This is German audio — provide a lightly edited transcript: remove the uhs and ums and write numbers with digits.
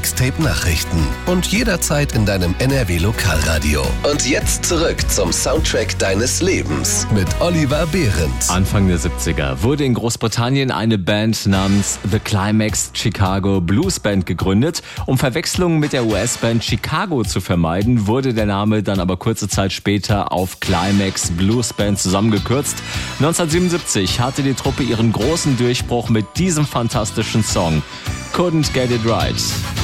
Mixtape-Nachrichten und jederzeit in deinem NRW-Lokalradio. Und jetzt zurück zum Soundtrack deines Lebens mit Oliver Behrens. Anfang der 70er wurde in Großbritannien eine Band namens The Climax Chicago Blues Band gegründet. Um Verwechslungen mit der US-Band Chicago zu vermeiden, wurde der Name dann aber kurze Zeit später auf Climax Blues Band zusammengekürzt. 1977 hatte die Truppe ihren großen Durchbruch mit diesem fantastischen Song Couldn't Get It Right.